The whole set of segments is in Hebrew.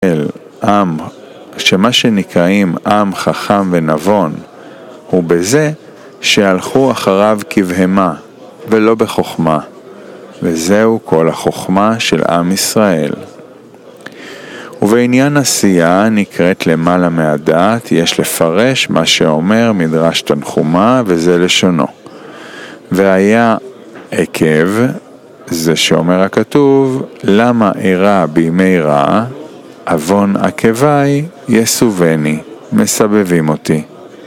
עם, שמה שנקראים עם חכם ונבון, הוא בזה שהלכו אחריו כבהמה ולא בחוכמה, וזהו כל החוכמה של עם ישראל. ובעניין עשייה נקראת למעלה מהדעת, יש לפרש מה שאומר מדרש תנחומה, וזה לשונו. והיה עקב, זה שאומר הכתוב, למה אירע בימי רע, אבון עקבי יסובני, מסבבים אותי.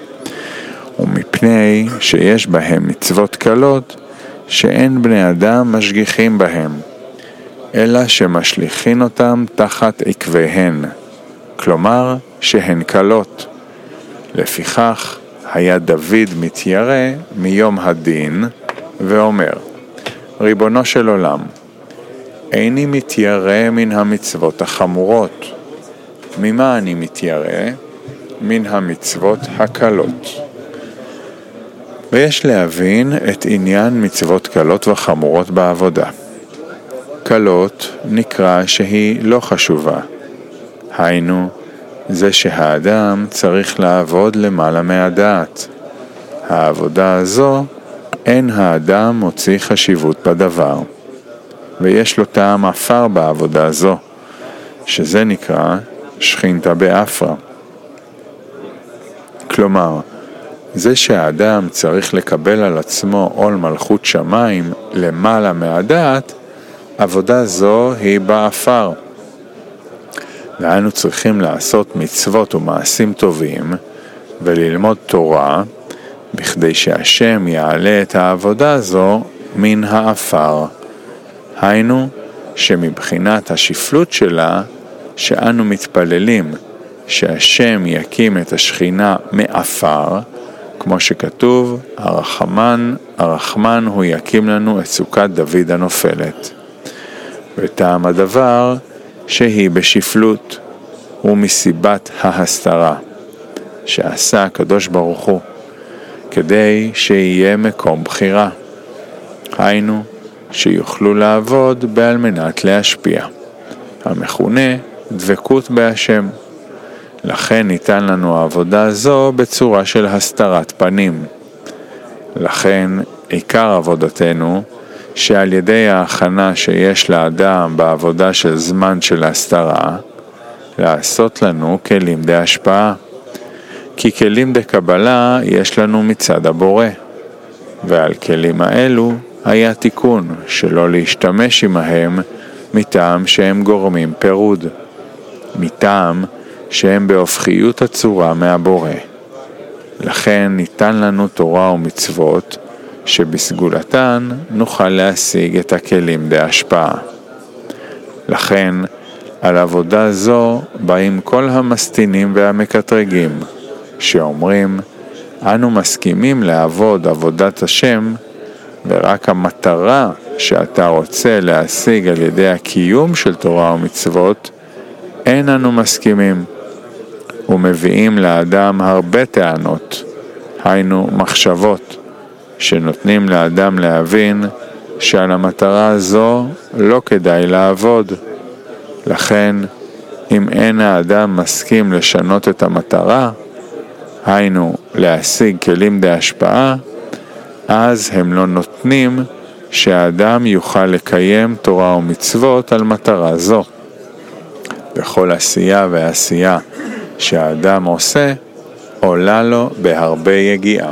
ומפני שיש בהם מצוות קלות, שאין בני אדם משגיחים בהם, אלא שמשליחין אותם תחת עקביהן, כלומר שהן קלות. לפיכך היה דוד מתיירא מיום הדין, ואומר, ריבונו של עולם, איני מתיירא מן המצוות החמורות. ממה אני מתיירא? מן המצוות הקלות. ויש להבין את עניין מצוות קלות וחמורות בעבודה. קלות נקרא שהיא לא חשובה. היינו, זה שהאדם צריך לעבוד למעלה מהדעת. העבודה הזו, אין האדם מוציא חשיבות בדבר. ויש לו טעם אפר בעבודה הזו, שזה נקרא שכינתה באפרה. כלומר, זה שהאדם צריך לקבל על עצמו עול מלכות שמיים למעלה מהדעת, עבודה זו היא באפר. ואנו צריכים לעשות מצוות ומעשים טובים וללמוד תורה, בכדי שהשם יעלה את העבודה זו מן האפר. היינו שמבחינת השפלות שלה, שאנו מתפללים שהשם יקים את השכינה מאפר, כמו שכתוב, הרחמן הוא יקים לנו את סוכת דוד הנופלת. וטעם הדבר שהיא בשפלות, ומסיבת ההסתרה, שעשה הקדוש ברוך הוא, כדי שיהיה מקום בחירה. היינו, שיוכלו לעבוד בעל מנת להשפיע, המכונה דבקות בהשם. לכן ניתן לנו העבודה זו בצורה של הסתרת פנים. לכן עיקר עבודתנו, שעל ידי ההכנה שיש לאדם בעבודה של זמן של הסתרה, לעשות לנו כלים דה השפעה. כי כלים דה קבלה יש לנו מצד הבורא, ועל כלים האלו היה תיקון שלא להשתמש עמהם מטעם שהם גורמים פירוד, מטעם שהם בהופכיות הצורה מהבורא. לכן ניתן לנו תורה ומצוות שבסגולתן נוכל להשיג את הכלים דה השפעה. לכן על עבודה זו באים כל המסתינים והמקטרגים, שאומרים, אנו מסכימים לעבוד עבודת השם, ורק המטרה שאתה רוצה להשיג על ידי הקיום של תורה ומצוות, אין אנו מסכימים. ומביאים לאדם הרבה טענות, היינו מחשבות, שנותנים לאדם להבין שעל המטרה הזו לא כדאי לעבוד. לכן, אם אין האדם מסכים לשנות את המטרה, היינו להשיג כלים דה השפעה, אז הם לא נותנים שהאדם יוכל לקיים תורה ומצוות על מטרה זו. בכל עשייה ועשייה שהאדם עושה, עולה לו בהרבה יגיעה.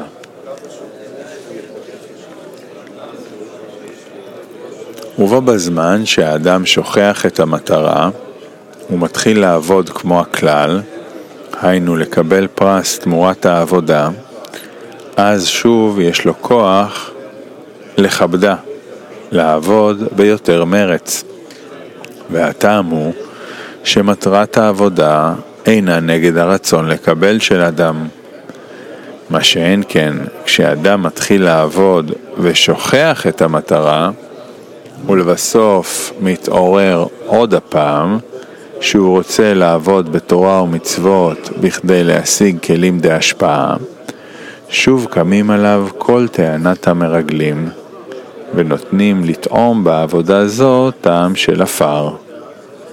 ובו בזמן שהאדם שוכח את המטרה, הוא מתחיל לעבוד כמו הכלל, היינו לקבל פרס תמורת העבודה, אז שוב יש לו כוח לכבדה, לעבוד ביותר מרץ. והטעם הוא שמטרת העבודה אינה נגד הרצון לקבל של אדם. מה שאין כן, כשאדם מתחיל לעבוד ושוכח את המטרה, ולבסוף מתעורר עוד הפעם, שהוא רוצה לעבוד בתורה ומצוות בכדי להשיג כלים דה השפעה, שוב קמים עליו כל טענת המרגלים, ונותנים לטעום בעבודה זו טעם של אפר.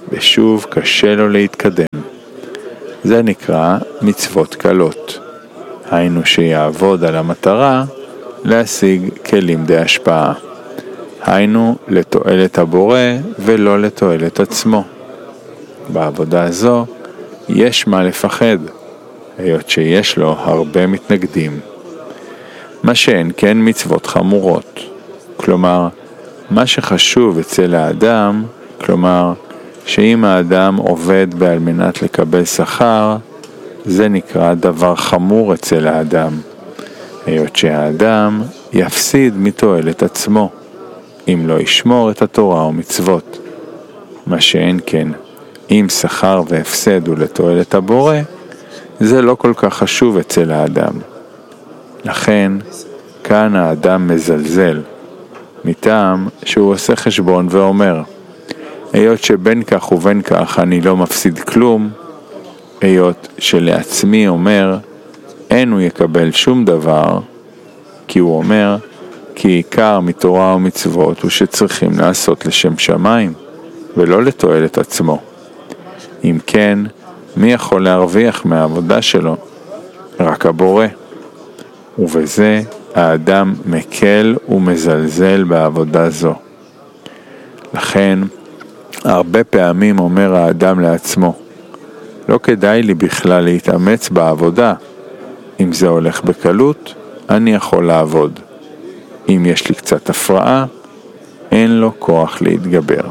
ושוב קשה לו להתקדם. זה נקרא מצוות קלות. היינו שיעבוד על המטרה להשיג כלים די השפעה. היינו לתועלת הבורא ולא לתועלת עצמו. בעבודה הזו יש מה לפחד, היות שיש לו הרבה מתנגדים. מה שאין כן מצוות חמורות. כלומר, מה שחשוב אצל האדם, כלומר, שאם האדם עובד על מנת לקבל שכר, זה נקרא דבר חמור אצל האדם, היות שהאדם יפסיד מתועלת עצמו, אם לא ישמור את התורה ומצוות. מה שאין כן, אם שכר והפסד הוא לתועלת הבורא, זה לא כל כך חשוב אצל האדם. לכן, כאן האדם מזלזל, מטעם שהוא עושה חשבון ואומר, היות שבין כך ובין כך אני לא מפסיד כלום, היות שלעצמי אומר, אין הוא יקבל שום דבר, כי הוא אומר, כי עיקר מתורה ומצוות הוא שצריכים לעשות לשם שמיים, ולא לתועלת עצמו. אם כן, מי יכול להרוויח מהעבודה שלו? רק הבורא. ובזה האדם מקל ומזלזל בעבודה זו. לכן, הרבה פעמים אומר האדם לעצמו, לא כדאי לי בכלל להתאמץ בעבודה. אם זה הולך בקלות, אני יכול לעבוד. אם יש לי קצת הפרעה, אין לו כוח להתגבר.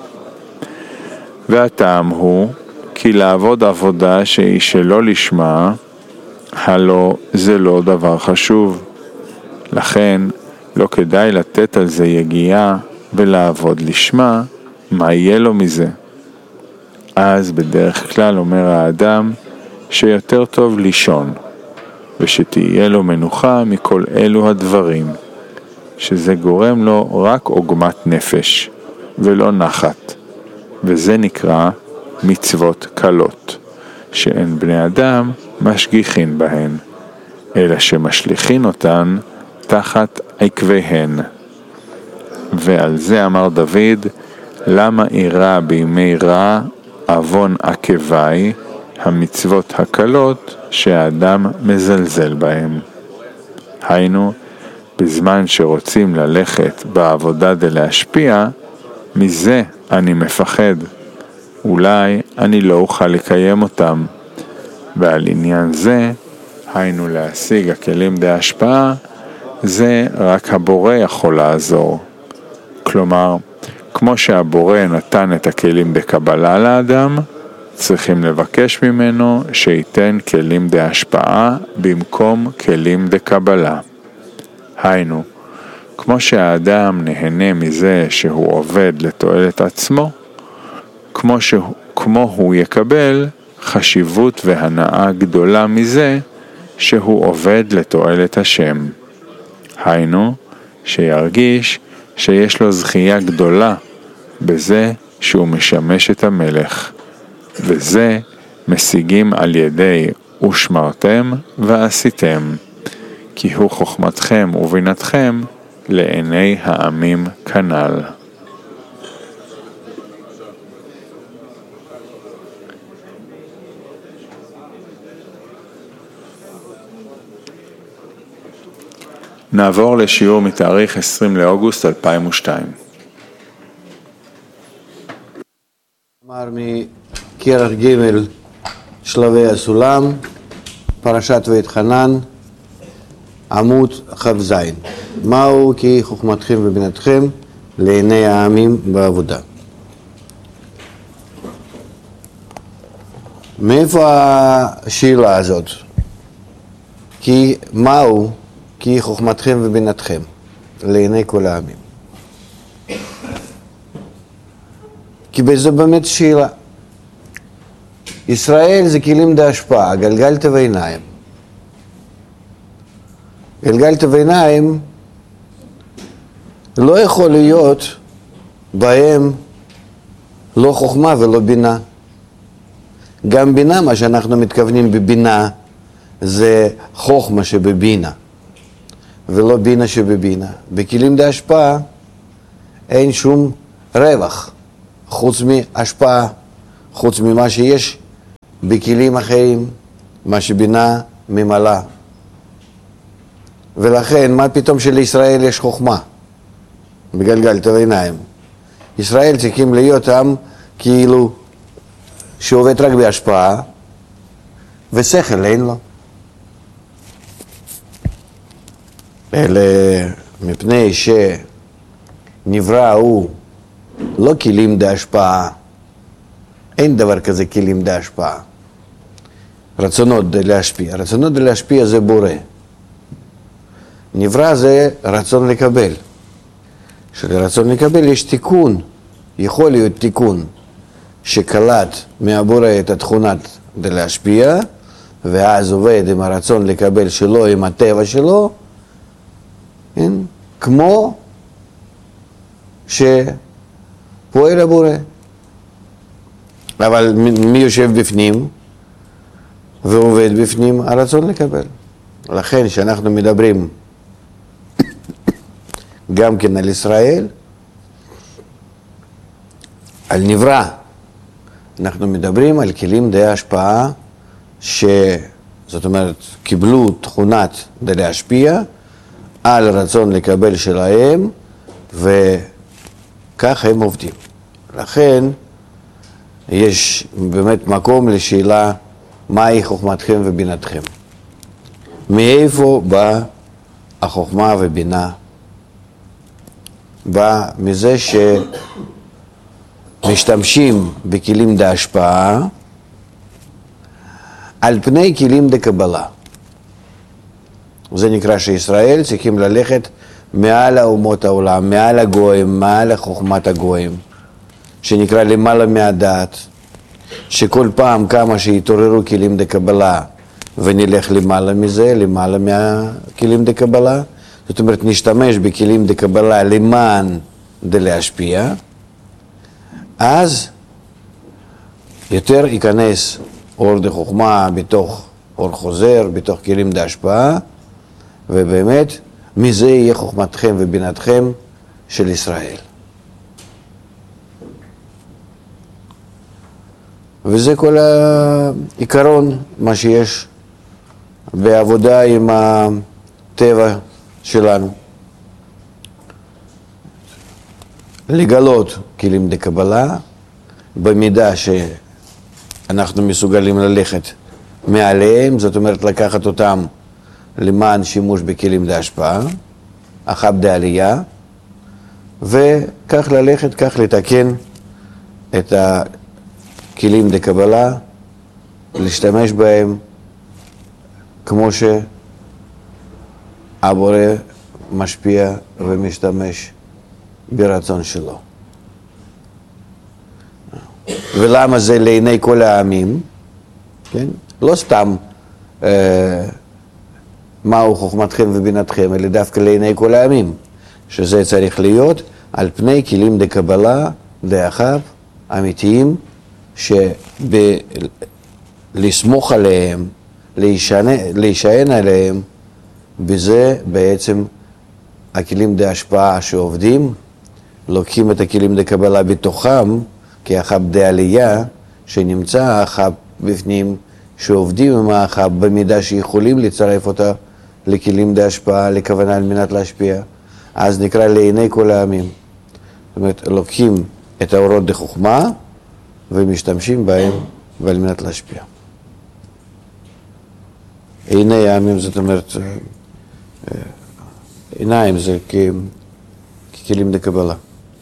והטעם הוא, כי לעבוד עבודה שהיא שלא לשמה, הלא זה לא דבר חשוב. לכן, לא כדאי לתת על זה יגיעה ולעבוד לשמה, מה יהיה לו מזה? אז בדרך כלל אומר האדם שיותר טוב לישון, ושתהיה לו מנוחה מכל אלו הדברים, שזה גורם לו רק עוגמת נפש, ולא נחת, וזה נקרא מצוות קלות, שאין בני אדם משגיחין בהן, אלא שמשליחין אותן תחת עקביהן. ועל זה אמר דוד, למה אירע בימי רע אבון עקבי, המצוות הקלות שהאדם מזלזל בהם. היינו, בזמן שרוצים ללכת בעבודה להשפיע, מזה אני מפחד. אולי אני לא אוכל לקיים אותם. ועל עניין זה, היינו להשיג הכלים די השפעה, זה רק הבורא יכול לעזור. כלומר, כמו שהבורא נתן את הכלים בקבלה לאדם, צריכים לבקש ממנו שייתן כלים די השפעה במקום כלים די קבלה. היינו, כמו שהאדם נהנה מזה שהוא עובד לתועלת עצמו, כמו הוא יקבל חשיבות והנאה גדולה מזה שהוא עובד לתועלת השם. היינו, שירגיש שיש לו זכייה גדולה בזה שהוא משמש את המלך, וזה משיגים על ידי ושמרתם ועשיתם, כי הוא חוכמתכם ובינתכם לעיני העמים כנ"ל. נעבור לשיעור מתאריך 20 לאוגוסט 2002. אמר מכרך ג' שלבי הסולם, פרשת ואתחנן, עמוד כ"ז. מהו כי חוכמתכם ובינתכם לעיני העמים בעבודה. מאיפה השאלה הזאת? כי מהו כי חוכמתכם ובינתכם לעיני כל העמים? כי בזה באמת שאלה. ישראל זה כלים די השפעה, גלגלת ועיניים. גלגלת ועיניים לא יכול להיות בהם לא חוכמה ולא בינה. גם בינה, מה שאנחנו מתכוונים בבינה, זה חוכמה שבבינה, ולא בינה שבבינה. בכלים די השפעה אין שום רווח, חוץ מהשפעה חוץ ממה שיש בכלים אחרים, מה שבינה ממלאה. ולכן, מה פתאום שלישראל יש חוכמה? בגלגל העיניים. ישראל צריכים להיות עם כאילו שעובד רק בהשפעה, ושכל אין לו. אלא מפני שנברא הוא לא כלים בהשפעה, אין דבר כזה כלים בהשפעה. רצונות להשפיע. רצונות להשפיע זה בורא. נברא זה רצון לקבל. שלרצון לקבל יש תיקון, יכול להיות תיקון שקלט מהבורא את התכונת להשפיע, ואז עובד עם הרצון לקבל שלו, עם הטבע שלו, כן? כמו שפועל הבורא. אבל מי יושב בפנים ועובד בפנים? הרצון לקבל. לכן שאנחנו מדברים גם כן על ישראל, על נברא, אנחנו מדברים על כלים די השפעה, זאת אומרת, קיבלו תכונת די להשפיע על רצון לקבל שלהם, וכך הם עובדים. לכן יש באמת מקום לשאלה מהי חוכמתכם ובינתכם. מאיפה באה החוכמה ובינה? בא מזה שמשתמשים בכלים בהשפעה על פני כלים בקבלה. זה נקרא שישראל צריכים ללכת מעל האומות העולם, מעל הגויים, מעל חוכמת הגויים, שנקרא למעלה מהדעת, שכל פעם כמה שיתעוררו כלים דקבלה ונלך למעלה מזה, למעלה מהכלים דקבלה, זאת אומרת נשתמש בכלים דקבלה למען דלהשפיע, אז יותר ייכנס אור דחוכמה בתוך אור חוזר, בתוך כלים דהשפעה, ובאמת מזה יהיה חוכמתכם ובינתכם של ישראל. וזה כל העיקרון, מה שיש בעבודה עם הטבע שלנו. לגלות כלים דקבלה, במידה שאנחנו מסוגלים ללכת מעליהם, זאת אומרת לקחת אותם למען שימוש בכלים דהשפעה, אחת דעלייה, וכך ללכת, כך לתקן את הכלים דקבלה, להשתמש בהם כמו שהבורא משפיע ומשתמש ברצון שלו. ולמה זה לעיני כל העמים? כן? לא סתם מהו חוכמתכם ובינתכם, אלא דווקא לעיני כל העמים, שזה צריך להיות על פני כלים דקבלה דאחב אמיתיים, שלסמוך עליהם, להישען עליהם, בזה בעצם הכלים דהשפעה שעובדים, לוקחים את הכלים דקבלה בתוכם, כאחב דעלייה, שנמצא אחב בפנים, שעובדים עם האחב במידה שיכולים לצרף אותה לכלים דהשפעה, לכוונה על מנת להשפיע, אז נקרא לעיני כל העמים. זאת אומרת, לוקחים את האורות דחוכמה ומשתמשים בהם ועל מנת להשפיע. עיני העמים, זאת אומרת, עיניים זה ככלים דקבלה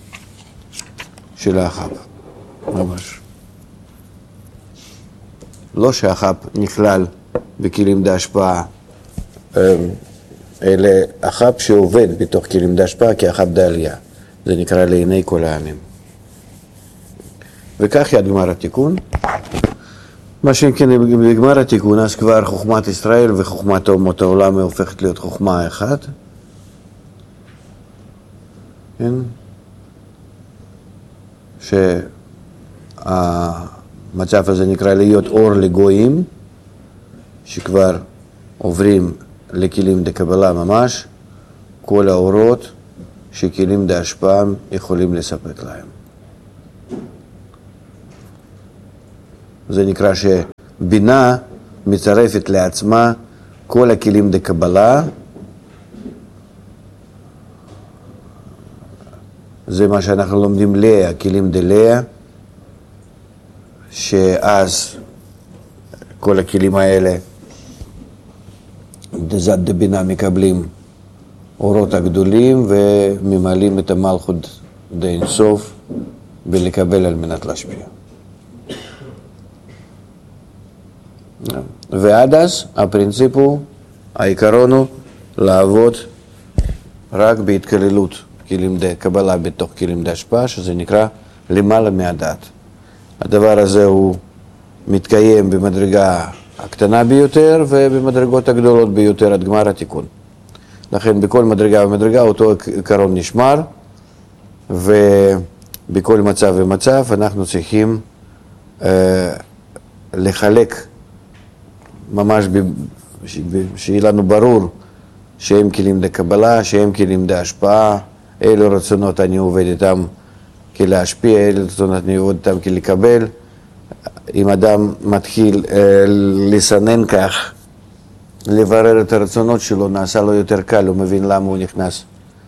של האחב, ממש. לא שהאחב נכלל בכלים דהשפעה, אלא האחב שעובד בתוך כלים דהשפעה כאחב דעלייה. זה נקרא לעיני כל העמים. וכך יד גמר התיקון. מה שכן בגמר התיקון, אז כבר חוכמת ישראל וחוכמת אומות העולם הופכת להיות חוכמה אחת. כן? שהמצב הזה נקרא להיות אור לגויים, שכבר עוברים לכלים דקבלה ממש, כל האורות שכלים דהשפעה יכולים לספק להם. זה נקרא שבינה מצרפת לעצמה כל הכלים דקבלה, זה מה שאנחנו לומדים לאה, כלים דלאה, שאז כל הכלים האלה דזת דבינה מקבלים אורות הגדולים וממלאים את המלכות דאין סוף ולקבל על מנת להשפיע. ועד אז הפרינציפ הוא, העיקרון הוא לעבוד רק בהתכללות כלים קבלה בתוך כלים דהשפעה, שזה נקרא למעלה מהדעת. הדבר הזה הוא מתקיים במדרגה הקטנה ביותר ובמדרגות הגדולות ביותר עד גמר התיקון. לכן בכל מדרגה ומדרגה אותו עיקרון נשמר, ובכל מצב ומצב אנחנו צריכים לחלק ממש שיהיה לנו ברור שהם כלים דקבלה, שהם כלים דהשפעה, אילו רצונות אני עובד איתם כלהשפיע, אילו רצונות אני עובד איתם כלקבל. אם אדם מתחיל לסנן כך, לברר את הרצונות שלו, נעשה לו יותר קל, הוא מבין למה הוא נכנס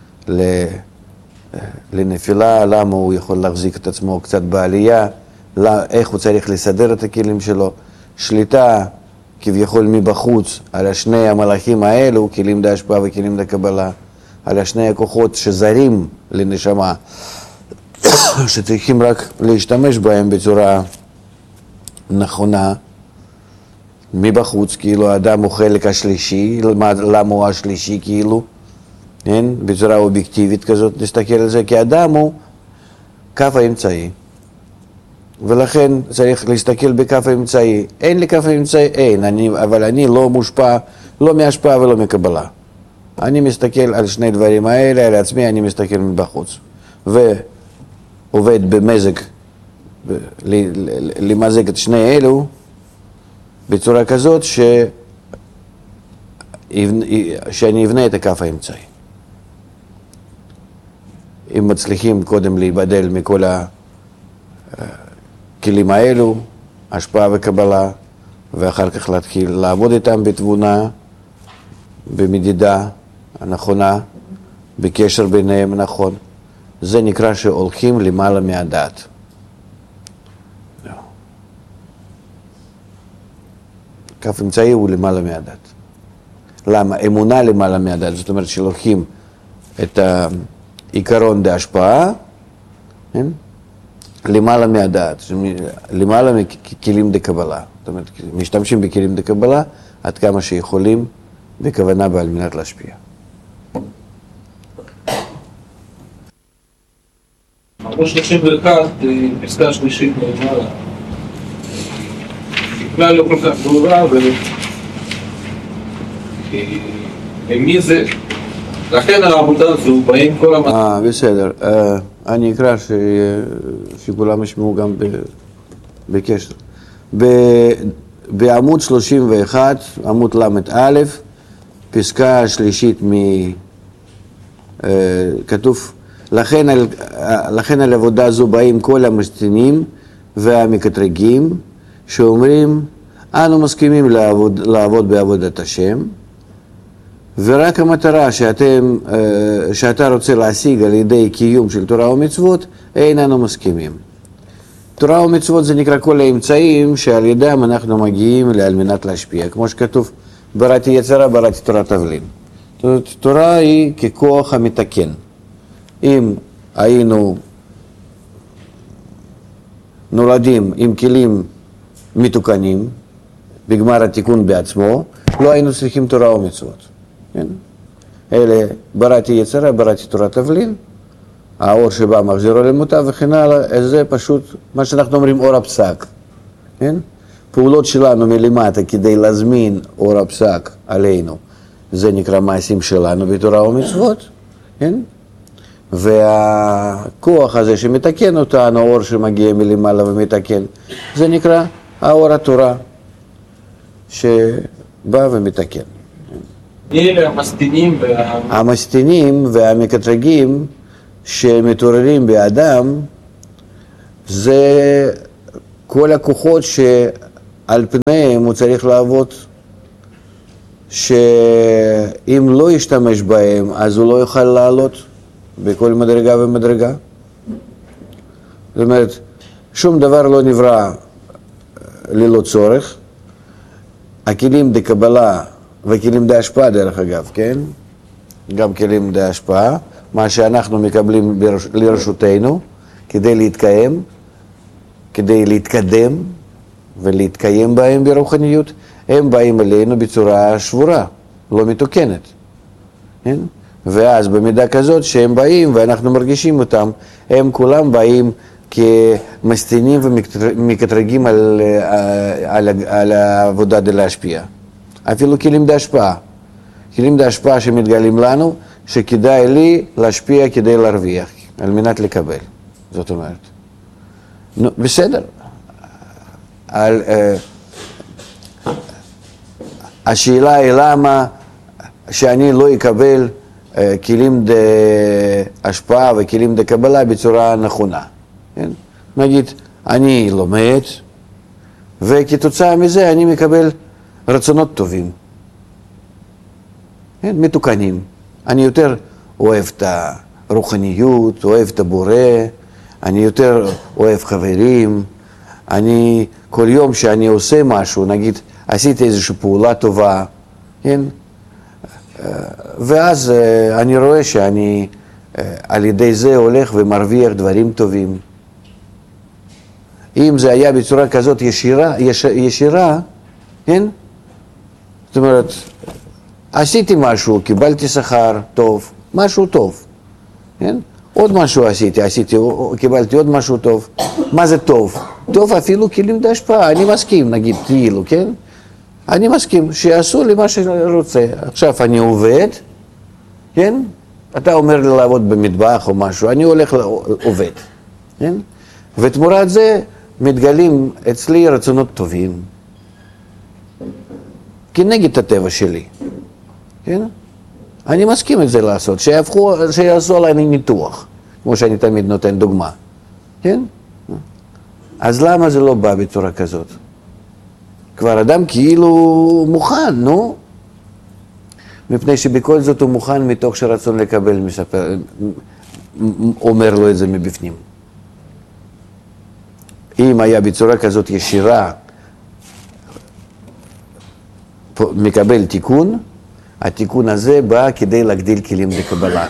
לנפילה, למה הוא יכול להחזיק את עצמו קצת בעלייה, איך הוא צריך לסדר את הכלים שלו. שליטה כביכול מבחוץ על השני המלאכים האלו, כלים דהשפעה וכלים דקבלה, על השני הכוחות שזרים לנשמה, שצריכים רק להשתמש בהם בצורה נכונה, מבחוץ, כאילו האדם הוא חלק השלישי, למה הוא השלישי כאילו, בצורה אובייקטיבית כזאת נסתכל על זה, כי האדם הוא כף האמצעי, ולכן צריך להסתכל בכף האמצעי. אין לי כף האמצעי, אין, אבל אני לא מושפע, לא מהשפעה ולא מקבלה. אני מסתכל על שני דברים האלה, על עצמי אני מסתכל מבחוץ. ועובד במזג, למזג את שני אלו, בצורה כזאת שאני אבנה את הכף האמצעי. אם מצליחים קודם להיבדל מכל הכלים האלו, השפעה וקבלה, ואחר כך להתחיל לעבוד איתם בתבונה, במדידה הנכונה, בקשר ביניהם נכון, זה נקרא שהולכים למעלה מהדעת. כף אמצעי הוא למעלה מהדעת. למה? אמונה למעלה מהדעת, זאת אומרת שלוקחים את העיקרון דהשפעה, למעלה מהדעת, למעלה מכלים דקבלה. זאת אומרת, משתמשים בכלים דקבלה עד כמה שיכולים בכוונה ועל מנת להשפיע. עמוד 31, פסקה שלישית למעלה. בכלל לא כל כך ברורה, ומי זה? לכן העבודה הזו, באים כל בסדר. אני אקרא שכולם ישמעו גם בקשר. בעמוד 31, עמוד ל"א, פסקה שלישית כתוב, לכן על עבודה זו באים כל המשתינים והמקטרגים, שאומרים, אנו מסכימים לעבוד בעבודת השם, ורק המטרה שאתה רוצה להשיג על ידי קיום של תורה ומצוות, איננו מסכימים. תורה ומצוות זה נקרא כל האמצעים שעל ידם אנחנו מגיעים על מנת להשפיע. כמו שכתוב, בראתי יצרה, בראתי תורה תבלין. תורה היא ככוח המתקן. אם היינו נולדים עם כלים מתוקנים, בגמר התיקון בעצמו, לא היינו צריכים תורה ומצוות. כן? אלה, בראתי יצרה, בראתי תורה תבלין, האור שבא מחזירו למוטה וכן הלאה, זה פשוט מה שאנחנו אומרים אור הפסק. כן? פעולות שלנו מלמטה כדי להזמין אור הפסק עלינו, זה נקרא מעשים שלנו בתורה ומצוות. כן? והכוח הזה שמתקן אותנו, האור שמגיע מלמעלה ומתקן, זה נקרא האור התורה שבא ומתקן. אלה המסתינים והמקטרגים שמתעוררים באדם, זה כל הכוחות שעל פניהם הוא צריך לעבוד, שאם לא ישתמש בהם, אז הוא לא יוכל לעלות בכל מדרגה ומדרגה. זאת אומרת, שום דבר לא נברא ללא צורך. הכלים דקבלה וכלים דהשפעה דרך אגב, כן? גם כלים דהשפעה, מה שאנחנו מקבלים לרשותנו כדי להתקיים, כדי להתקדם ולהתקיים בהם ברוחניות, הם באים אלינו בצורה שבורה, לא מתוקנת. כן? ואז במידה כזאת שהם באים ואנחנו מרגישים אותם, הם כולם באים כמסתינים ומקטרגים על העבודה להשפיע. אפילו כלים דהשפעה. כלים דהשפעה שמתגלים לנו, שכדאי לי להשפיע כדי להרוויח, על מנת לקבל. זאת אומרת. נו, בסדר. השאלה היא למה שאני לא אקבל כלים דהשפעה וכלים דקבלה בצורה נכונה. כן? נגיד, אני לומד, וכתוצאה מזה אני מקבל רצונות טובים. כן? מתוקנים. אני יותר אוהב את הרוחניות, אוהב את הבורא, אני יותר אוהב חברים, אני כל יום שאני עושה משהו, נגיד, עשיתי איזושהי פעולה טובה, כן? ואז אני רואה שאני על ידי זה הולך ומרוויח דברים טובים. אם זה היה בצורה כזאת ישירה, כן? זאת אומרת, עשיתי משהו, קיבלתי שכר טוב, משהו טוב, כן? עוד משהו עשיתי, קיבלתי עוד משהו טוב. מה זה טוב? טוב אפילו כלים דהשפעה, אני מסכים, נגיד, כאילו, כן? אני מסכים שיעשו לי מה שאני רוצה. עכשיו אני עובד, כן? אתה אומר לי לעבוד במטבח או משהו, אני הולך לעובד, כן? ותמורת זה מתגלים אצלי רצונות טובים, כנגד הטבע שלי, כן? אני מסכים את זה לעשות, שיעשו עליי ניתוח, כמו שאני תמיד נותן דוגמה, כן? אז למה זה לא בא בצורה כזאת? כבר אדם כאילו מוכן, נו? מפני שבכל זאת הוא מוכן מתוך שרצון לקבל, אומר לו את זה מבפנים. אם היה בצורה כזאת ישירה, מקבל תיקון, התיקון הזה בא כדי להגדיל כלים לקבלה.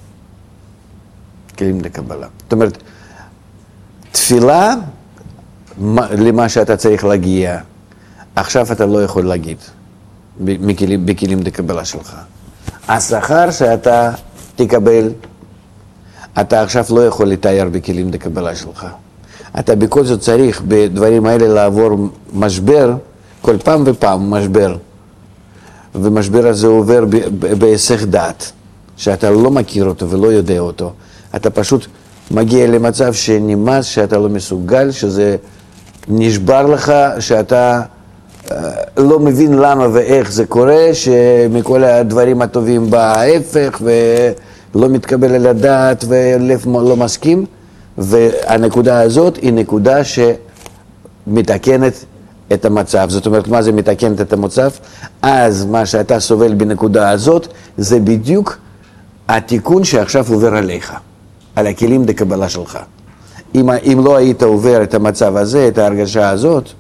כלים לקבלה. זאת אומרת, תפילה למה שאתה צריך להגיע, עכשיו אתה לא יכול להגיד בכלים לקבלה שלך. השכר שאתה תקבל, אתה עכשיו לא יכול לתאר בכלים לקבלה שלך. אתה בכל זאת צריך בדברים האלה לעבור משבר, כל פעם ופעם משבר. ומשבר הזה עובר בהיסח דעת, שאתה לא מכיר אותו ולא יודע אותו. אתה פשוט מגיע למצב שנמאס, שאתה לא מסוגל, שזה נשבר לך, שאתה לא מבין למה ואיך זה קורה, שמכל הדברים הטובים בא ההפך, ולא מתקבל על הדעת, ולב לא מסכים. והנקודה הזאת היא נקודה שמתקנת את המצב. זאת אומרת, מה זה מתקנת את המצב? אז מה שאתה סובל בנקודה הזאת, זה בדיוק התיקון שעכשיו עובר עליך, על הכלים דקבלה שלך. אם לא היית עובר את המצב הזה, את ההרגשה הזאת,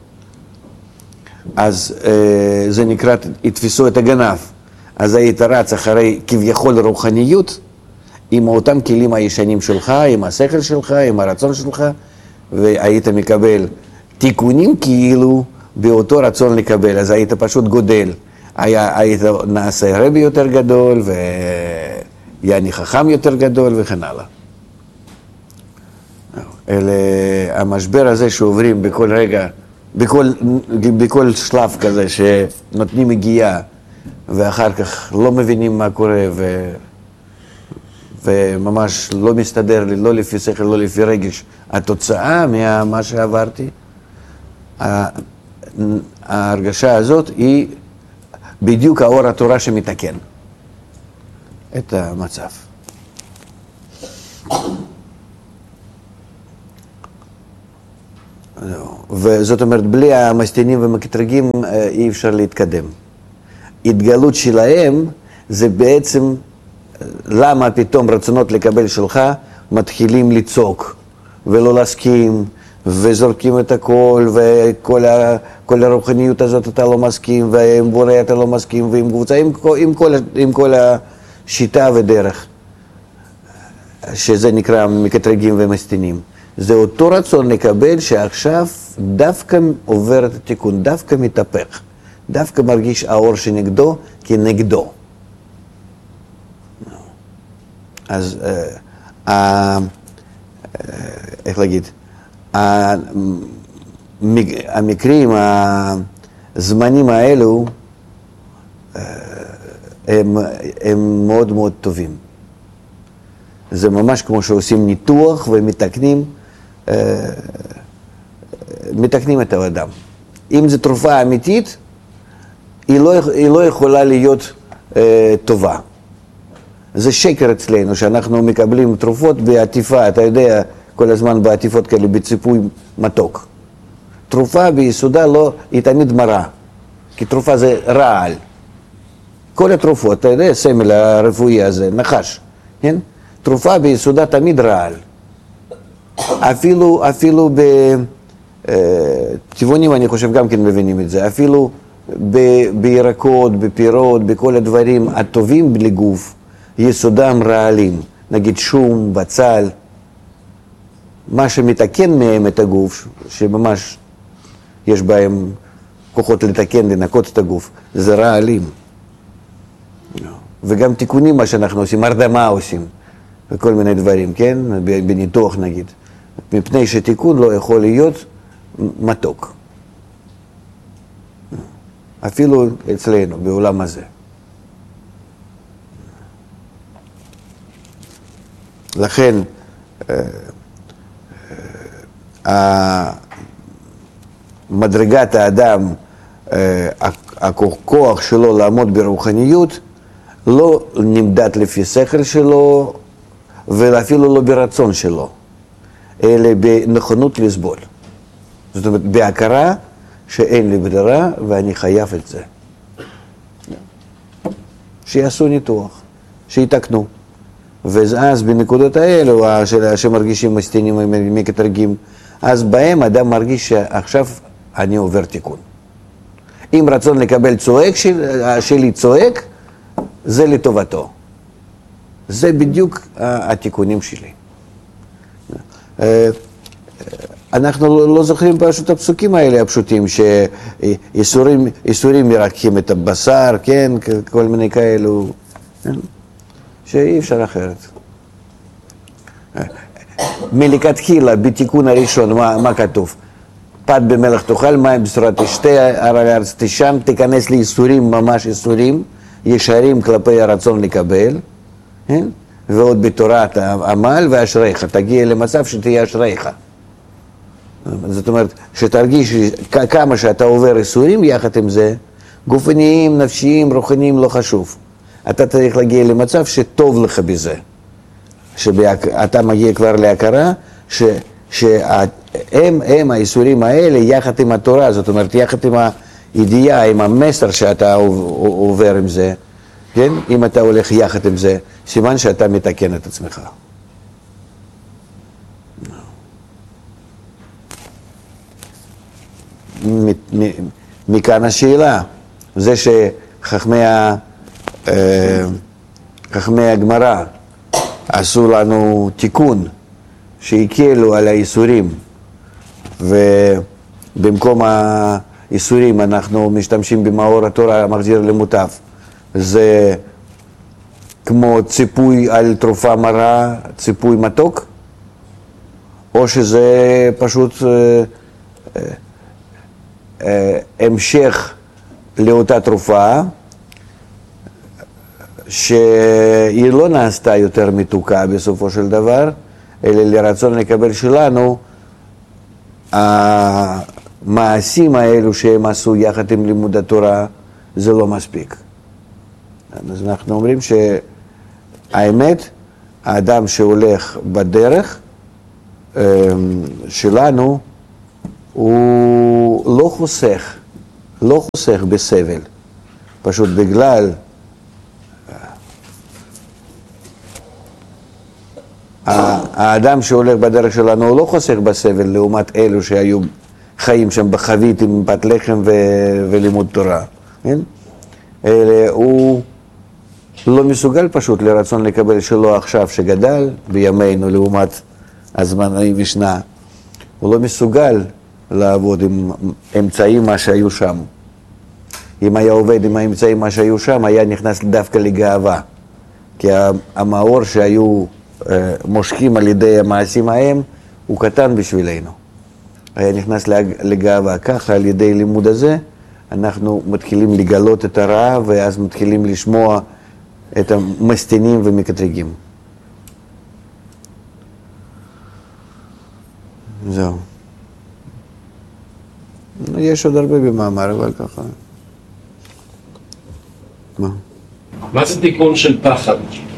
אז זה נקרא, יתפסו את הגנב. אז היית רץ אחרי כביכול רוחניות, עם אותם כלים הישנים שלך, עם השכל שלך, עם הרצון שלך, והיית מקבל תיקונים כאילו באותו רצון לקבל, אז היית פשוט גודל. היית נעשה רבי יותר גדול, ויעני חכם יותר גדול, וכן הלאה. אלה המשבר הזה שעוברים בכל רגע, בכל שלב כזה, שנותנים הגיעה, ואחר כך לא מבינים מה קורה, וממש לא מסתדר לי, לא לפי שכל, לא לפי רגש. התוצאה ממה שעברתי, ההרגשה הזאת היא בדיוק האור התורה שמתקן את המצב. וזאת אומרת, בלי המסטינים ומקטרגים אי אפשר להתקדם. התגלות שלהם זה בעצם למה פתאום רצונות לקבל שלך מתחילים לצעוק ולא להסכים וזורקים את הכל וכל הרוחניות הזאת אתה לא מסכים ועם בורא אתה לא מסכים ועם קבוצה, עם כל השיטה ודרך שזה נקרא מקטרגים ומסטינים. זה אותו רצון לקבל שעכשיו דווקא עובר את התיקון, דווקא מתהפך, דווקא מרגיש האור שנגדו כנגדו. אז איך להגיד, המקרים, הזמנים האלו הם מאוד מאוד טובים. זה ממש כמו שעושים ניתוח ומתקנים את האדם. אם זו תרופה אמיתית, היא לא יכולה להיות טובה. זה שקר אצלנו, שאנחנו מקבלים תרופות בעטיפה, אתה יודע, כל הזמן בעטיפות כאלה, בציפוי מתוק. תרופה ביסודה היא תמיד מרה, כי תרופה זה רעל. כל התרופות, אתה יודע, סמל הרפואי הזה, נחש, כן? תרופה ביסודה תמיד רעל. אפילו בטבעונים אני חושב גם כן מבינים את זה, אפילו בירקות, בפירות, בכל הדברים הטובים לגוף, יסודם רעלים, נגיד שום, בצל, מה שמתקן מהם את הגוף, שממש יש בהם כוחות לתקן, לנקות את הגוף, זה רעלים. וגם תיקונים מה שאנחנו עושים, הרדמה עושים, וכל מיני דברים, כן? בניתוח נגיד. מפני שתיקון לא יכול להיות מתוק. אפילו אצלנו, בעולם הזה. לכן, מדרגת האדם, הכוח שלו לעמוד ברוחניות, לא נמדד לפי שכל שלו, ואפילו לא ברצון שלו, אלא בנכונות לסבול. זאת אומרת, בהכרה שאין לי ברירה ואני חייב את זה. שיעשו ניתוח, שיתקנו. ואז בנקודות האלו, שמרגישים מסטינים מקטרגים, אז בהם אדם מרגיש שעכשיו אני עובר תיקון. אם רצון לקבל צועק שלי צועק, זה לטובתו. זה בדיוק התיקונים שלי. אנחנו לא זוכרים פשוט הפסוקים האלה הפשוטים, שאיסורים מרקים את הבשר, כן, כל מיני כאלו, שאי אפשר אחרת. מלכתחילה, בתיקון הראשון, מה כתוב? פת במלח תאכל, מים בצורה תשתה, הר על הארץ תשם, תיכנס לאיסורים, ממש איסורים, ישרים כלפי הרצון לקבל, כן? ועוד בתורת העמל ואשריך, תגיע למצב שתהיה אשריך. זאת אומרת, שתרגיש כמה שאתה עובר איסורים יחד עם זה, גופניים, נפשיים, רוחניים, לא חשוב. אתה צריך להגיע למצב שטוב לך בזה. שאתה מגיע כבר להכרה, שהם האיסורים האלה יחד עם התורה, זאת אומרת, יחד עם הידיעה, עם המסר שאתה עובר עם זה, כן? אם אתה הולך יחד עם זה, סימן שאתה מתקן את עצמך. מכאן השאלה, זה שחכמי הגמרא עשו לנו תיקון, שהקלו על האיסורים, ובמקום האיסורים אנחנו משתמשים במאור התורה המחזיר למוטב. זה כמו ציפוי על תרופה מרה, ציפוי מתוק, או שזה פשוט המשך לאותה תרופה, שהיא לא נעשתה יותר מתוקה בסופו של דבר, אלא לרצון לקבל שלנו, המעשים האלו שהם עשו יחד עם לימוד התורה, זה לא מספיק. אז אנחנו אומרים שהאמת, האדם שהולך בדרך שלנו, הוא לא חוסך בסבל, פשוט בגלל האדם שהולך בדרך שלנו הוא לא חוסך בסבל לעומת אלו שהיו חיים שם בחבית עם פת לחם ולימוד תורה, כן? הוא לא מסוגל פשוט לרצון לקבל שלו עכשיו שגדל בימינו לעומת הזמן המשנה. הוא לא מסוגל לעבוד עם אמצעים מה שהיו שם. אם היה עובד עם האמצעים מה שהיו שם, היה נכנס דווקא לגאווה. כי המאור שהיו מושכים על ידי המעשים ההם, הוא קטן בשבילנו. היה נכנס לגאווה. ככה על ידי לימוד הזה, אנחנו מתחילים לגלות את הרעה, ואז מתחילים לשמוע את המסתינים ומקטרגים. זהו. יש עוד הרבה במאמר, אבל ככה. מה זה תיקון של פחד?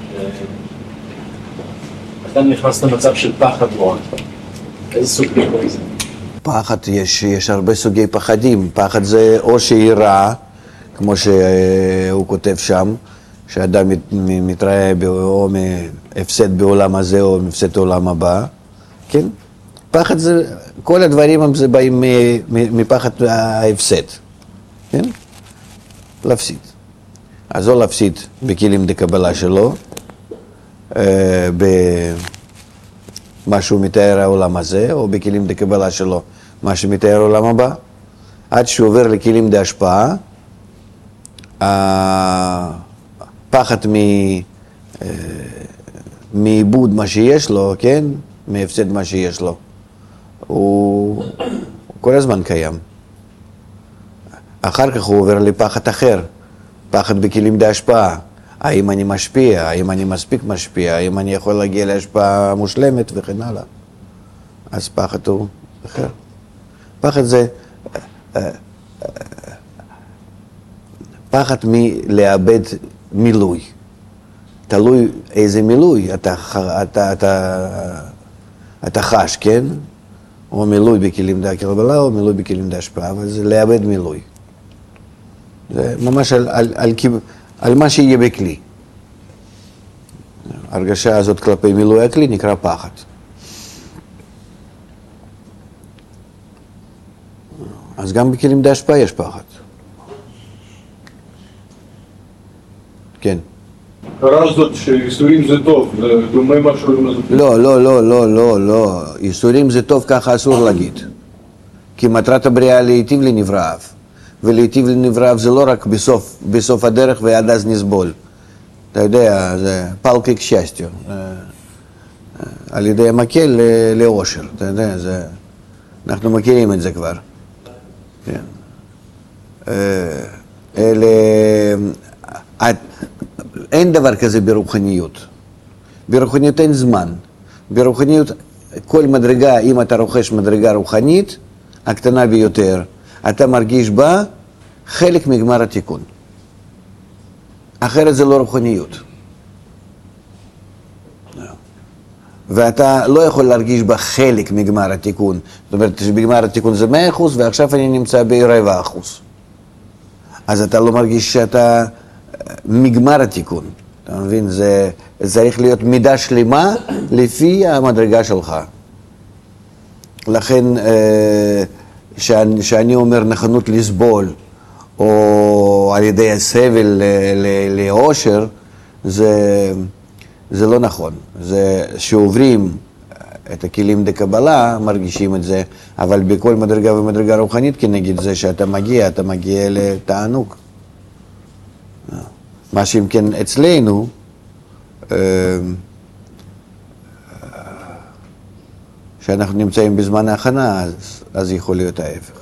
אתה נכנס למצב של פחד מאוד. איזה סוג תיקון זה? פחד, יש הרבה סוגי פחדים. פחד זה או שיראה, כמו שהוא כותב שם, שאדם מתראה או מהפסד בעולם הזה או מהפסד בעולם הבא, כן? פחד זה, כל הדברים זה באים מפחד ההפסד, כן? להפסיד. אז או להפסיד בכלים דקבלה שלו, במה שהוא מתאר העולם הזה, או בכלים דקבלה שלו, מה שמתאר העולם הבא, עד שהוא עובר לכלים דהשפעה, הפחד מאיבוד מה שיש לו, כן? מהפסד מה שיש לו. הוא כל הזמן קיים. אחר כך הוא עובר לפחד אחר, פחד בכלים דהשפעה. האם אני משפיע, האם אני מספיק משפיע, האם אני יכול להגיע להשפעה מושלמת וכן הלאה. אז פחד הוא אחר. פחד זה פחד מלאבד מילוי. תלוי איזה מילוי אתה חש, כן? או מילוי בכלים דהקבלה או מילוי בכלים דהשפעה, אבל זה לאבד מילוי. זה ממש על מה שיהיה בכלי. הרגשה הזאת כלפי מילוי הכלי נקרא פחד. אז גם בכלים דהשפעה יש פחד. כן. קרה זאת שאיסורים זה טוב, זה דומה משהו לזה. לא. איסורים זה טוב, ככה אסור להגיד. כי מטרת הבריאה להיטיב לנבראיו. ולהיטיב לנבראיו זה לא רק בסוף הדרך ועד אז נסבול. אתה יודע, זה פלקי כשסטיו. על ידי המקל לאושר, אתה יודע, אנחנו מכירים את זה כבר. כן. אין דבר כזה ברוחניות. ברוחניות אין זמן. ברוחניות, כל מדרגה, אם אתה רוכש מדרגה רוחנית, הקטנה ביותר, אתה מרגיש בה חלק מגמר התיקון. אחרת זה לא רוחניות. ואתה לא יכול להרגיש בה חלק מגמר התיקון. זאת אומרת שבגמר התיקון זה 100% ועכשיו אני נמצא ב0.25%. אז אתה לא מרגיש שאתה מגמר התיקון. אתה מבין? זה צריך להיות מידה שלמה לפי המדרגה שלך. לכן, שאני אומר נכונות לסבול, או על ידי הסבל לאושר, זה לא נכון. זה שעוברים את הכלים דקבלה, מרגישים את זה, אבל בכל מדרגה ומדרגה רוחנית כנגד זה שאתה מגיע לתענוג. מה שאם כן אצלנו, שאנחנו נמצאים בזמן ההכנה, אז יכול להיות ההפך.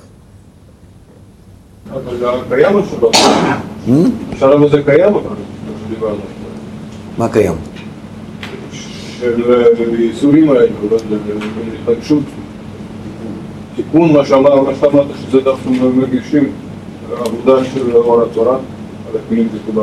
אבל זה קיים או שלא? השלב הזה קיים או לא? מה קיים? של איסורים האלו, להתרגשות, תיקון מה שאמרת שזה דווקא מרגישים עבודה של אור התורה, על הכלים דקבלה.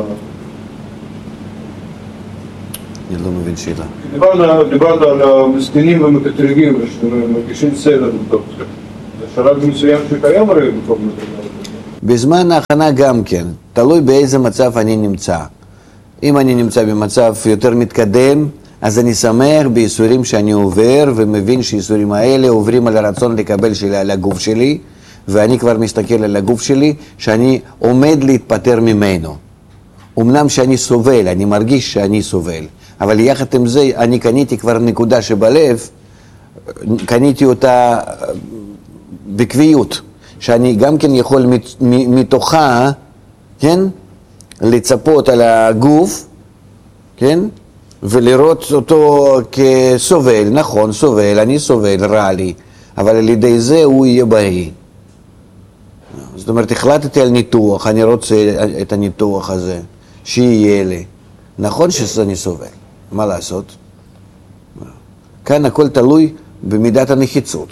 אני לא מבין שאלה. דיברת על המסכנים והמקטרגים שמרגישים סבל בתוך זה. בשלב מסוים שקיים הרי במקום הזה. בזמן ההכנה גם כן, תלוי באיזה מצב אני נמצא. אם אני נמצא במצב יותר מתקדם, אז אני שמח בייסורים שאני עובר, ומבין שייסורים האלה עוברים על הרצון לקבל שלי על הגוף שלי, ואני כבר מסתכל על הגוף שלי, שאני עומד להתפטר ממנו. אמנם שאני סובל, אני מרגיש שאני סובל, אבל יחד עם זה אני קניתי כבר נקודה שבלב, קניתי אותה בקביעות, שאני גם כן יכול מתוכה, כן, לצפות על הגוף, כן, ולראות אותו כסובל, נכון, סובל, אני סובל, רע לי, אבל על ידי זה הוא יהיה בריא. זאת אומרת, החלטתי על ניתוח, אני רוצה את הניתוח הזה, שיהיה לי. נכון שאני סובל, מה לעשות? כאן הכל תלוי במידת הנחיצות.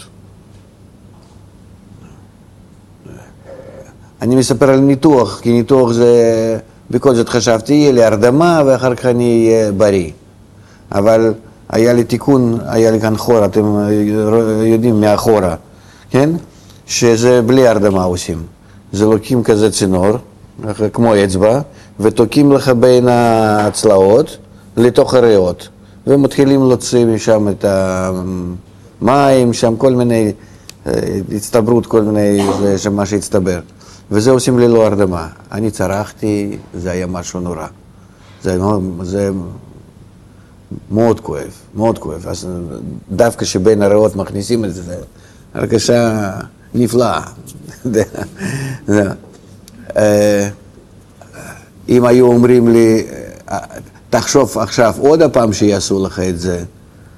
אני מספר על ניתוח, כי ניתוח זה, בכל זאת חשבתי, יהיה לי הרדמה ואחר כך אני אהיה בריא. אבל היה לי תיקון, היה לי כאן חורה, אתם יודעים מאחורה, כן? שזה בלי הרדמה עושים. זה לוקים כזה צינור, כמו אצבע, ותוקים לך בין הצלעות לתוך הריאות, ומתחילים להוציא משם את המים, שם כל מיני הצטברות, כל מיני, זה מה שהצטבר. וזה עושים ללא הרדמה. אני צרחתי, זה היה משהו נורא. זה מאוד כואב, מאוד כואב. אז דווקא שבין הריאות מכניסים את זה, הרגשה נפלאה. אם היו אומרים לי, תחשוב עכשיו עוד הפעם שיעשו לך את זה,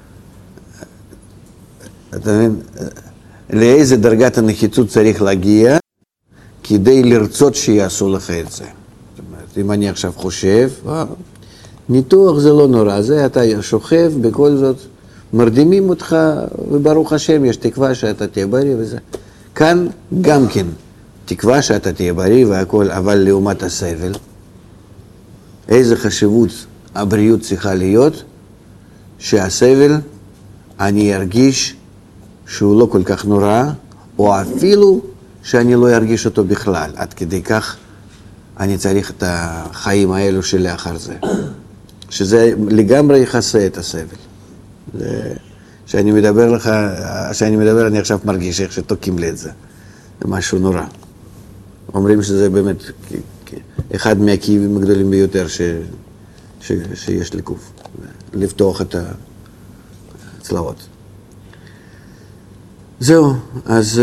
אתה מבין, לאיזה דרגת הנחיצות צריך להגיע כדי לרצות שיעשו לך את זה. זאת אומרת, אם אני עכשיו חושב, ניתוח זה לא נורא, זה אתה שוכב, בכל זאת מרדימים אותך, וברוך השם יש תקווה שאתה תהיה בריא וזה. כאן גם כן תקווה שאתה תהיה בריא והכל, אבל לעומת הסבל, איזה חשיבות הבריאות צריכה להיות, שהסבל אני ארגיש שהוא לא כל כך נורא, או אפילו שאני לא ארגיש אותו בכלל. עד כדי כך אני צריך את החיים האלו שלאחר זה. שזה לגמרי יכסה את הסבל. כשאני מדבר לך, אני עכשיו מרגיש איך שתוקים לי את זה. זה משהו נורא. אומרים שזה באמת אחד מהכאבים הגדולים ביותר שיש לגוף. לפתוח את הצלעות. זהו, אז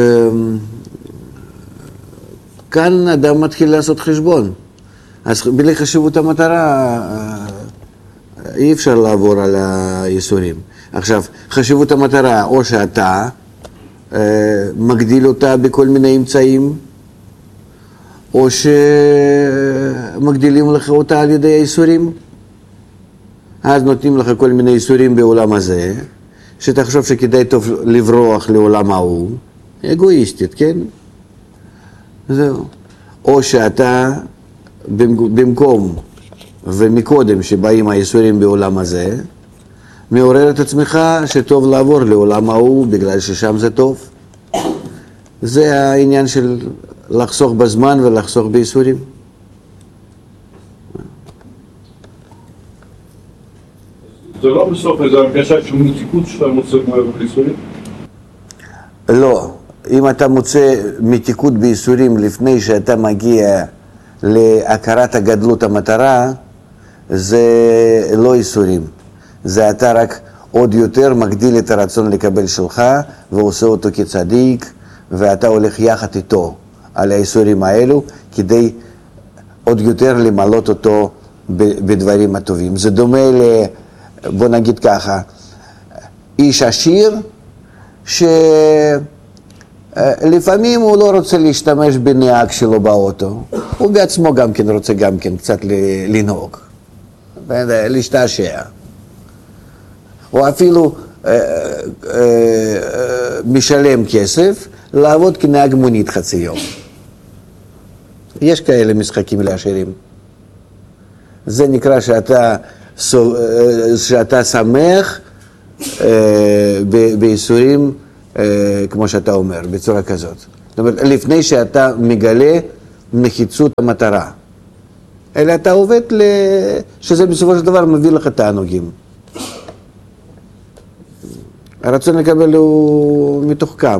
כאן אדם מתחיל לעשות חשבון. אז בלי חשיבות המטרה אי אפשר לעבור על הייסורים. עכשיו, חשיבות המטרה, או שאתה מגדיל אותה בכל מיני אמצעים, או שמגדילים לך אותה על ידי הייסורים. אז נותנים לך כל מיני ייסורים בעולם הזה, שתחשוב שכדאי טוב לברוח לעולם ההוא, אגואיסטית, כן? זהו. או שאתה במקום ומקודם שבאים הייסורים בעולם הזה, מעורר את עצמך שטוב לעבור לעולם ההוא בגלל ששם זה טוב. זה העניין של לחסוך בזמן ולחסוך בייסורים. זה לא בסוף איזו הרגשה של מתיקות שאתה מוצא בייסורים? לא. אם אתה מוצא מתיקות בייסורים לפני שאתה מגיע להכרת הגדלות המטרה, זה לא ייסורים. זה אתה רק עוד יותר מגדיל את הרצון לקבל שלך ועושה אותו כצדיק, ואתה הולך יחד איתו על הייסורים האלו כדי עוד יותר למלות אותו בדברים הטובים. זה דומה בוא נגיד ככה, איש עשיר שלפעמים הוא לא רוצה להשתמש בנהג שלו באוטו, הוא בעצמו גם כן רוצה גם כן קצת לנהוג, להשתעשע. או אפילו משלם כסף לעבוד כנהג מונית חצי יום. יש כאלה משחקים לעשירים. זה נקרא שאתה שמח בייסורים כמו שאתה אומר, בצורה כזאת. זאת אומרת, לפני שאתה מגלה נחיצות המטרה. אלא אתה עובד שזה בסופו של דבר מביא לך תענוגים. הרצון לקבל הוא מתוחכם.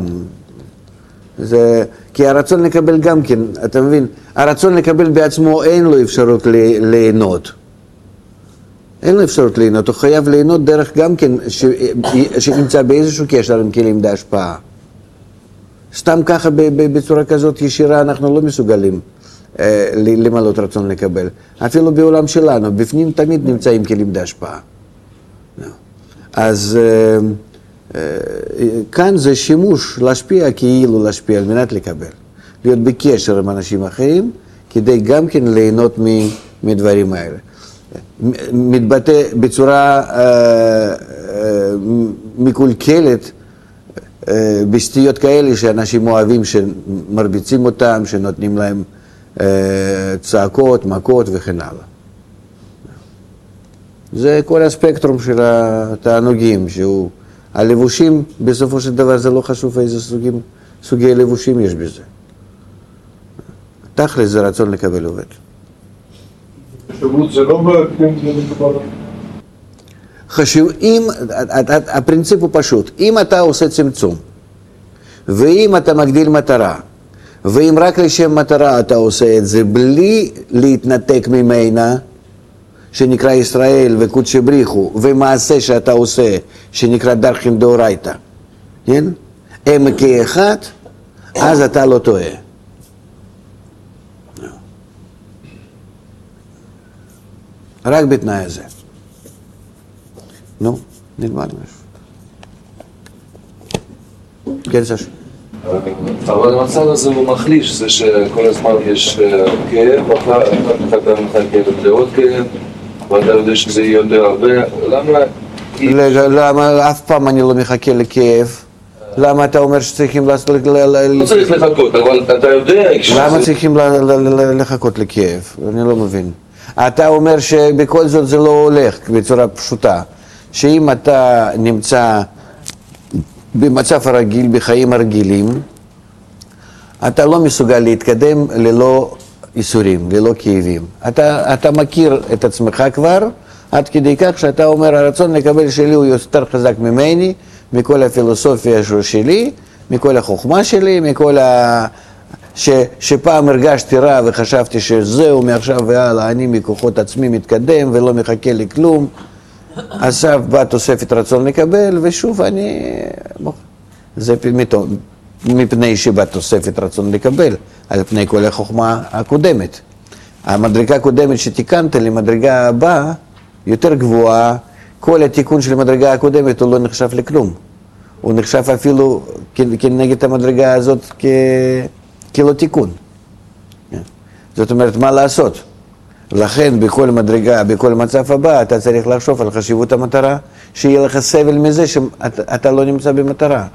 כי הרצון לקבל גם כן, אתה מבין, הרצון לקבל בעצמו אין לו אפשרות ליהנות. אין לו אפשרות ליהנות, הוא חייב ליהנות דרך גם כן שנמצא באיזשהו קשר עם כלים בהשפעה. סתם ככה בצורה כזאת ישירה אנחנו לא מסוגלים למלות רצון לקבל. אפילו בעולם שלנו, בפנים תמיד נמצאים כלים בהשפעה. אז כאן זה שימוש להשפיע כאילו להשפיע על מנת לקבל. להיות בקשר עם אנשים אחרים כדי גם כן ליהנות מדברים האלה. מתבטא בצורה מקולקלת בסטיות כאלה שאנשים אוהבים שמרביצים אותם, שנותנים להם צעקות, מכות וכן הלאה. זה כל הספקטרום של התענוגים, שהוא הלבושים בסופו של דבר זה לא חשוב איזה סוגי לבושים יש בזה. תכל'ס זה רצון לקבל עובד. חשיבות זה לא בהקדים, זה מדובר. הפרינציפ הוא פשוט, אם אתה עושה צמצום, ואם אתה מגדיל מטרה, ואם רק לשם מטרה אתה עושה את זה בלי להתנתק ממנה, שנקרא ישראל וקודשי בריחו, ומעשה שאתה עושה, שנקרא דרכין דאורייתא, כן? הם כאחד, אז אתה לא טועה. רק בתנאי הזה. נו, נלמד משהו. כן, סש. אבל המצב הזה הוא מחליש, זה שכל הזמן יש כאב, ואחר כך אתה מחכה לעוד כאב, ואתה יודע שזה יהיה יותר הרבה, למה אף פעם אני לא מחכה לכאב? למה אתה אומר שצריכים לעשות... לא צריך לחכות, אבל אתה יודע... למה צריכים לחכות לכאב? אני לא מבין. אתה אומר שבכל זאת זה לא הולך בצורה פשוטה, שאם אתה נמצא במצב הרגיל, בחיים הרגילים, אתה לא מסוגל להתקדם ללא איסורים, ללא כאבים. אתה מכיר את עצמך כבר, עד כדי כך שאתה אומר, הרצון לקבל שלי הוא יותר חזק ממני, מכל הפילוסופיה שלי, מכל החוכמה שלי, מכל שפעם הרגשתי רע וחשבתי שזהו מעכשיו והלאה, אני מכוחות עצמי מתקדם ולא מחכה לכלום. עכשיו באה תוספת רצון לקבל, ושוב אני... זה מפני שבאה תוספת רצון לקבל, על פני כל החוכמה הקודמת. המדרגה הקודמת שתיקנת למדרגה הבאה, יותר גבוהה, כל התיקון של המדרגה הקודמת הוא לא נחשב לכלום. הוא נחשב אפילו כנגד המדרגה הזאת כלא תיקון. זאת אומרת, מה לעשות? לכן בכל מדרגה, בכל מצב הבא, אתה צריך לחשוב על חשיבות המטרה, שיהיה לך סבל מזה שאתה לא נמצא במטרה.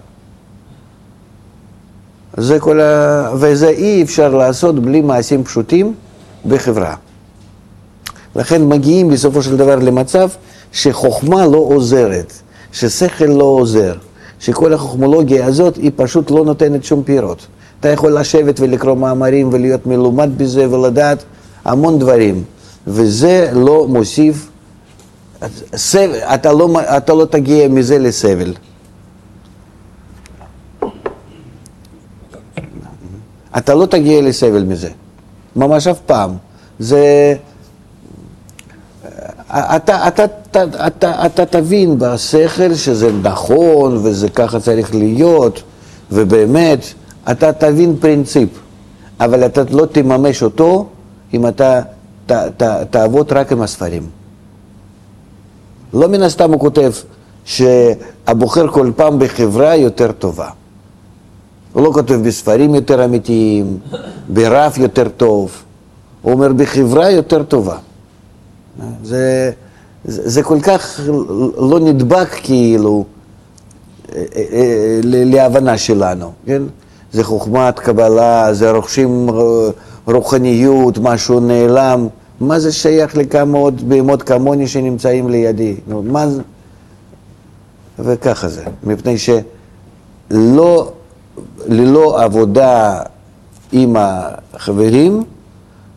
וזה אי אפשר לעשות בלי מעשים פשוטים בחברה. לכן מגיעים בסופו של דבר למצב שחוכמה לא עוזרת, ששכל לא עוזר, שכל החוכמולוגיה הזאת היא פשוט לא נותנת שום פירות. אתה יכול לשבת ולקרוא מאמרים ולהיות מלומד בזה ולדעת המון דברים, וזה לא מוסיף, אתה לא תגיע מזה לסבל. אתה לא תגיע לסבל מזה, ממש אף פעם. זה... אתה תבין בשכל שזה נכון וזה ככה צריך להיות, ובאמת אתה תבין פרינציפ, אבל אתה לא תממש אותו אם אתה תעבוד רק עם הספרים. לא מן הסתם הוא כותב שהבוחר כל פעם בחברה יותר טובה. הוא לא כותב בספרים יותר אמיתיים, ברף יותר טוב, הוא אומר בחברה יותר טובה. זה כל כך לא נדבק כאילו להבנה שלנו, כן? זה חוכמת קבלה, זה רוכשים רוחניות, משהו נעלם. מה זה שייך לכמה עוד בהמות כמוני שנמצאים לידי? מה זה? וככה זה, מפני ללא עבודה עם החברים,